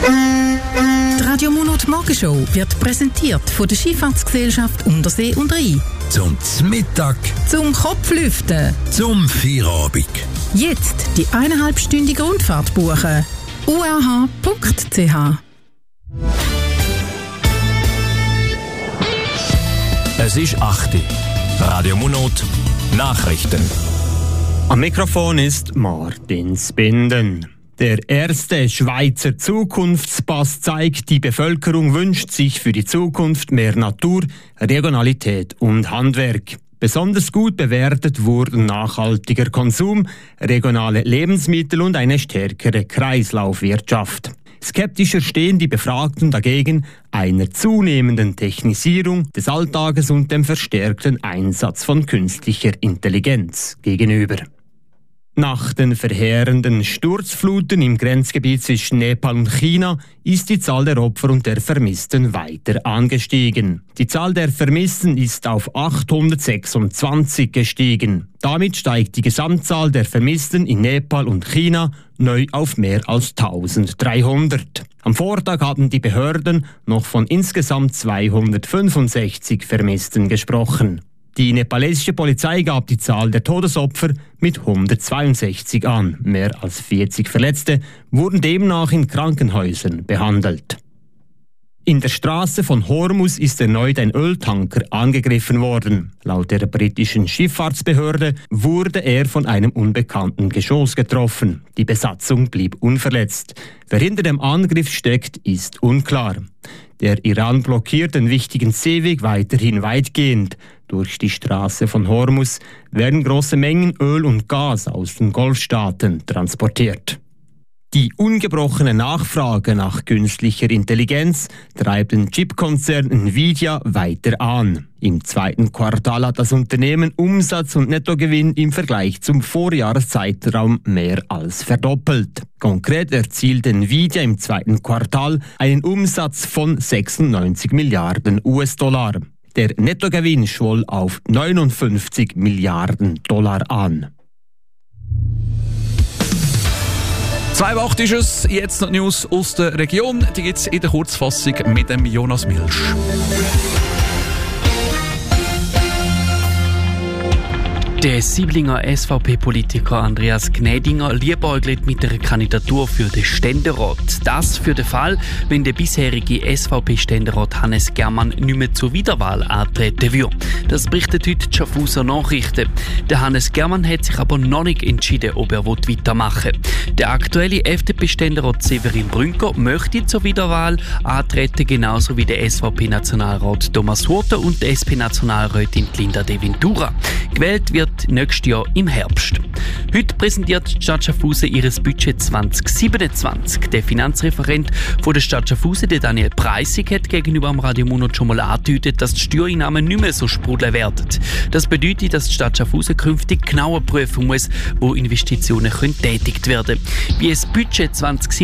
Die Radio Monat Morgenshow wird präsentiert von der Schifffahrtsgesellschaft Untersee und Rhein. Zum Mittag, Zum Kopflüften. zum Feierabend. Jetzt die 1,5-stündige Rundfahrt buchen. uah.ch. Es ist 8 Uhr. Radio Monat Nachrichten. Am Mikrofon ist Martin Spinden. Der erste Schweizer Zukunftspass zeigt, die Bevölkerung wünscht sich für die Zukunft mehr Natur, Regionalität und Handwerk. Besonders gut bewertet wurden nachhaltiger Konsum, regionale Lebensmittel und eine stärkere Kreislaufwirtschaft. Skeptischer stehen die Befragten dagegen einer zunehmenden Technisierung des Alltages und dem verstärkten Einsatz von künstlicher Intelligenz gegenüber. Nach den verheerenden Sturzfluten im Grenzgebiet zwischen Nepal und China ist die Zahl der Opfer und der Vermissten weiter angestiegen. Die Zahl der Vermissten ist auf 826 gestiegen. Damit steigt die Gesamtzahl der Vermissten in Nepal und China neu auf mehr als 1300. Am Vortag hatten die Behörden noch von insgesamt 265 Vermissten gesprochen. Die nepalesische Polizei gab die Zahl der Todesopfer mit 162 an. Mehr als 40 Verletzte wurden demnach in Krankenhäusern behandelt. In der Straße von Hormuz ist erneut ein Öltanker angegriffen worden. Laut der britischen Schifffahrtsbehörde wurde er von einem unbekannten Geschoss getroffen. Die Besatzung blieb unverletzt. Wer hinter dem Angriff steckt, ist unklar. Der Iran blockiert den wichtigen Seeweg weiterhin weitgehend. Durch die Straße von Hormuz werden große Mengen Öl und Gas aus den Golfstaaten transportiert. Die ungebrochene Nachfrage nach künstlicher Intelligenz treibt den Chipkonzern Nvidia weiter an. Im zweiten Quartal hat das Unternehmen Umsatz und Nettogewinn im Vergleich zum Vorjahreszeitraum mehr als verdoppelt. Konkret erzielt Nvidia im zweiten Quartal einen Umsatz von 96 Milliarden US-Dollar. Der Nettogewinn schwoll auf 59 Milliarden Dollar an. 2:08 ist es, jetzt noch News aus der Region. Die gibt es in der Kurzfassung mit dem Jonas Milsch. Der Sieblinger SVP-Politiker Andreas Gnädinger liebäugelt mit der Kandidatur für den Ständerat. Das für den Fall, wenn der bisherige SVP-Ständerat Hannes Germann nicht mehr zur Wiederwahl antreten würde. Das berichtet heute die Schaffhauser Nachrichten. Der Hannes Germann hat sich aber noch nicht entschieden, ob er weitermachen will. Der aktuelle FDP-Ständerat Severin Brünker möchte zur Wiederwahl antreten, genauso wie der SVP-Nationalrat Thomas Hurter und die SP-Nationalrätin Linda De Ventura. Gewählt wird nächstes Jahr im Herbst. Heute präsentiert die Stadt Schaffhausen ihr Budget 2027. Der Finanzreferent von der Stadt Schaffhausen, der Daniel Preissig, hat gegenüber dem Radio Monat schon mal angedeutet, dass die Steuereinnahmen nicht mehr so sprudeln werden. Das bedeutet, dass die Stadt Schaffhausen künftig genauer prüfen muss, wo Investitionen getätigt werden können. Wie das Budget 2027